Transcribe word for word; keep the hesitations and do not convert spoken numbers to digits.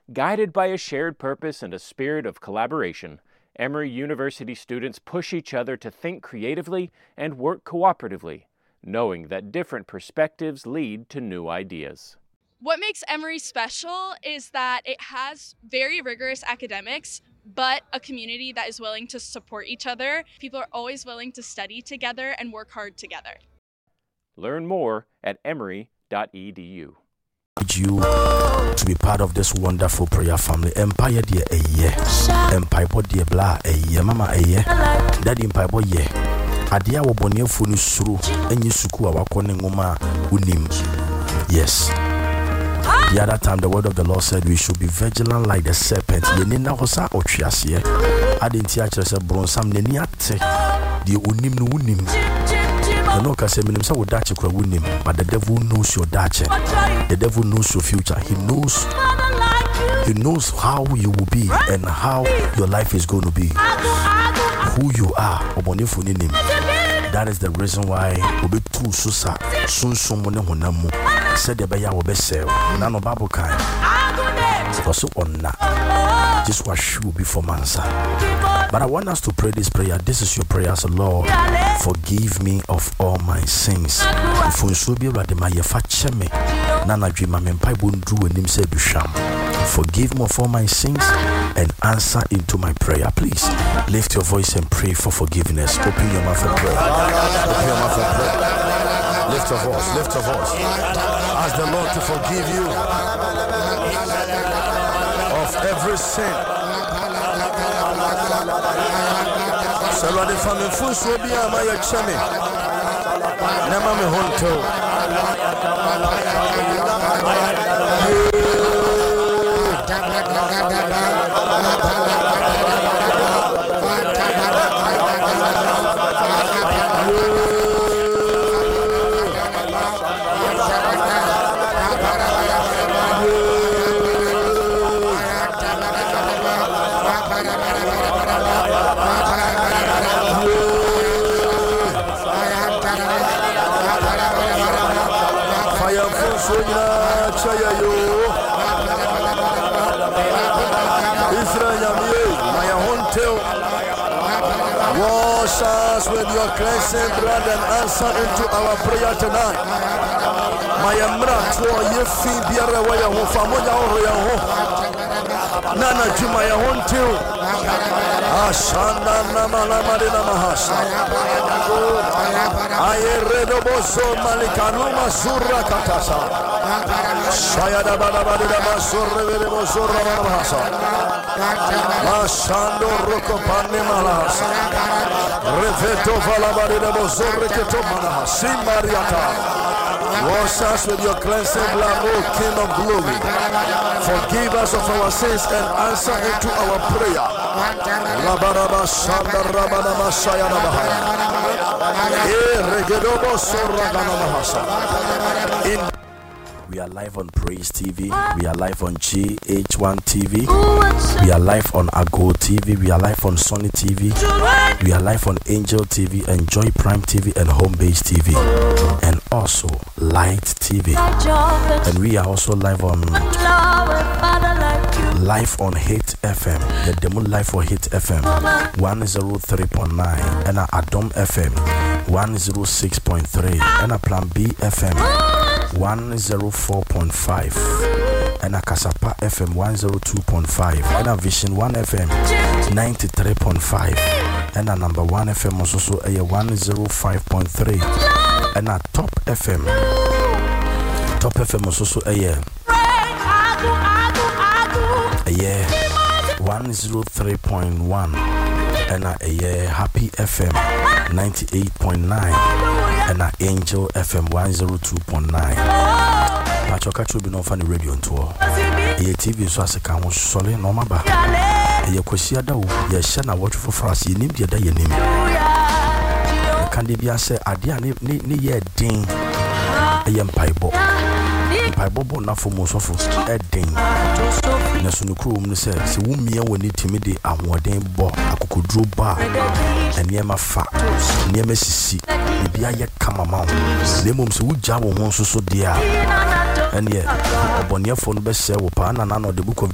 Guided by a shared purpose and a spirit of collaboration, Emory University students push each other to think creatively and work cooperatively, knowing that different perspectives lead to new ideas. What makes Emory special is that it has very rigorous academics, but a community that is willing to support each other. People are always willing to study together and work hard together. Learn more at emory dot e d u. You to be part of this wonderful prayer family. Empire dear a year, Empire dear blah a year, Mama a year, Daddy Empire boy ye. Adia wo bonye funu suru enyi suku awakone ngoma unim. Yes. The other time the word of the Lord said we should be vigilant like the serpent. Yenina hosa otwiase. Adenti a kire se bronsam neni ate. The unim no unim. No kase minim sa wo dache kura unim, but the devil knows your dache. The devil knows your future. He knows He knows how you will be and how your life is going to be. Who you are. Obonifu ninim. That is the reason why obi tu susa sunsun mo ne honamu said the beya wo be sell na no bible kan for so onna just what should be for mansa. But I want us to pray this prayer. This is your prayer. So Lord, forgive me of all my sins. Funso bi rade ma ye fa cheme na na dwema me mpai bo ndru anim se duhwam. Forgive me of all my sins and answer into my prayer. Please lift your voice and pray for forgiveness. Open your mouth and pray. Open your mouth and pray. Lift your voice. Lift your voice. Ask the Lord to forgive you of every sin. So Lord, if I'm in full so be am I chame. Never me honto. Wash us with your cleansing blood and answer into our prayer tonight. My emra to ye fi biara wa ya ho fa mo ya ho ya ho. Nana juma ya ho ntiu. Ashana na mala madina mahasha. Aye redo boso malikanu masura katasa. Shayada bada bada masura vele masura mahasha. Mashando roko pane mahasha. Reveto valabari de bozorre que tomana Simariata. Wash us with your cleansing blood, O King of glory. Forgive us of our sins and answer into our prayer. Labaraba Shanda Rabana Mashayana Bahaya. E Regedobo Soragana Mahasa. In We are live on Praise T V. We are live on G H one T V. We are live on Ago T V. We are live on Sony T V. We are live on Angel T V and Joy Prime T V and Home Base T V. And also Light T V. And we are also live on live on Hit F M. The demo live for Hit F M one oh three point nine and Adom F M one oh six point three and a Plan B F M one oh four point five and a Kasapa F M one oh two point five and a Vision one F M ninety-three point five and a Number one F M also a one oh five point three and a Top F M Top F M also a yeah yeah one oh three point one and a yeah Happy F M ninety-eight point nine and a Angel F M one oh two point nine. Pacho kacho bi no fa ni radio nto. E T V so aseka ho sole no maba. E yakosi ada wo ye hye na watch for France nim de da ye nim. E kan de bia se ade a ne ne ye din. E ye mpaibo. Mpaibo bo na fo mo sofo e din. Na so no krom ne se se wo mia woni timi de ahoden bo akokoduro ba. Ene ma fa. Ne ma sisi. E bia ye kamama. Le mom se wo gya wo ho so so de a. And yet, upon your phone, best say, Wopana, no, the book of